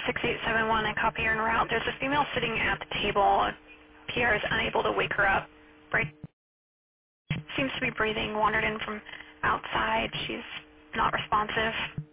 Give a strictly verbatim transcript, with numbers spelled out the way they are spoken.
six eight seven one, I copy her en route. There's a female sitting at the table. P R is unable to wake her up. Right. Seems to be breathing, wandered in from outside. She's not responsive.